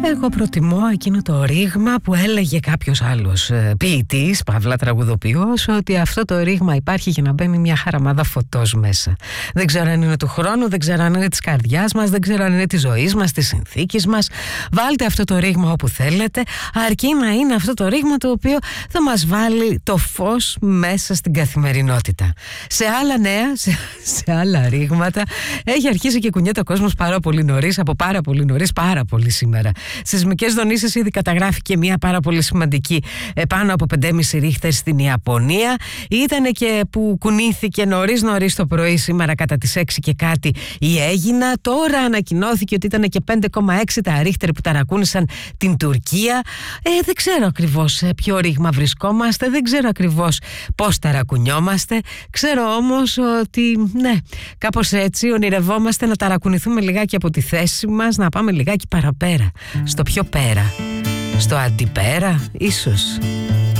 Εγώ προτιμώ εκείνο το ρήγμα που έλεγε κάποιος άλλος ποιητής, παύλα τραγουδοποιός, ότι αυτό το ρήγμα υπάρχει για να μπαίνει μια χαραμάδα φωτός μέσα. Δεν ξέρω αν είναι του χρόνου, δεν ξέρω αν είναι της καρδιάς μας, δεν ξέρω αν είναι της ζωής μας, της συνθήκης μας. Βάλτε αυτό το ρήγμα όπου θέλετε, αρκεί να είναι αυτό το ρήγμα το οποίο θα μας βάλει το φως μέσα στην καθημερινότητα. Σε άλλα νέα, σε άλλα ρήγματα, έχει αρχίσει και κουνιέται ο κόσμος πάρα πολύ νωρίς, από πάρα πολύ νωρίς, πάρα πολύ σήμερα. Σεισμικές δονήσεις ήδη καταγράφηκε μια πάρα πολύ σημαντική πάνω από 5,5 ρίχτερ στην Ιαπωνία. Ήτανε και που κουνήθηκε νωρίς το πρωί σήμερα κατά τις 6 και κάτι η Αίγινα. Τώρα ανακοινώθηκε ότι ήταν και 5,6 τα ρίχτερ που ταρακούνησαν την Τουρκία. Δεν ξέρω ακριβώς σε ποιο ρήγμα βρισκόμαστε, δεν ξέρω ακριβώς πώς ταρακουνιόμαστε. Ξέρω όμως ότι ναι, κάπως έτσι ονειρευόμαστε να ταρακουνηθούμε λιγάκι από τη θέση μας, να πάμε λιγάκι παραπέρα. Στο πιο πέρα, στο αντιπέρα ίσως.